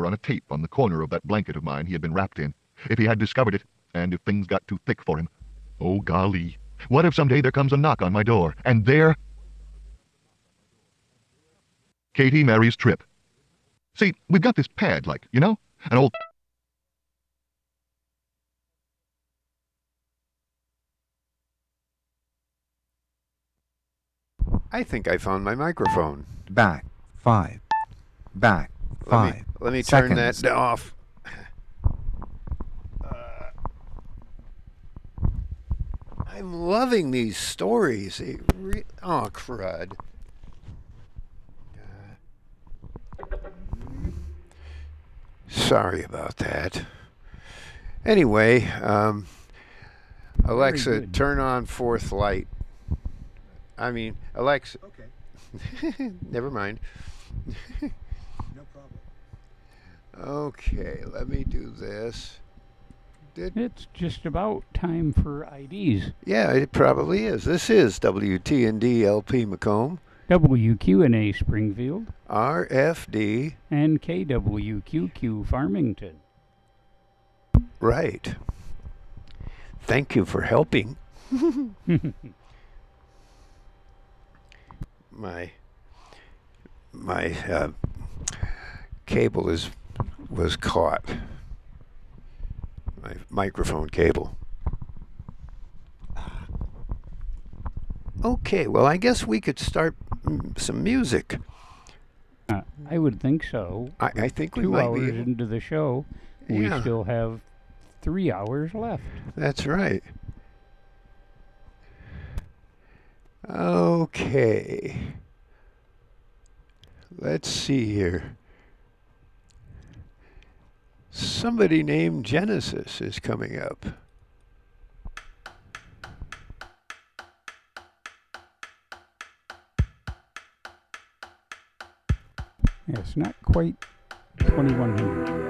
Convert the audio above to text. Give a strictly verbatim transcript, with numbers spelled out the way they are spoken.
on a tape on the corner of that blanket of mine he had been wrapped in. If he had discovered it, and if things got too thick for him. Oh, golly. What if someday there comes a knock on my door, and there... Katie marries Trip. See, we've got this pad, like, you know? An old... I think I found my microphone. Back five. Back Let five. me, let me turn seconds. that off. Uh, I'm loving these stories. They re- oh, crud. Uh, sorry about that. Anyway, um, Alexa, good. turn on fourth light. I mean, Alexa. Okay, Never mind. no problem. Okay, let me do this. Did It's just about time for I Ds. Yeah, it probably is. This is W T N D L P Macomb, W Q N A Springfield R F D, and K W Q Q Farmington. right. Thank you for helping. my my uh, cable is was caught. My microphone cable. Okay, well, I guess we could start mm, some music. Uh, I would think so. I, I think we Two might hours be able. into the show, we Yeah. still have three hours left. That's right. Okay. Let's see here. Somebody named Genesis is coming up. Yes, not quite twenty-one hundred.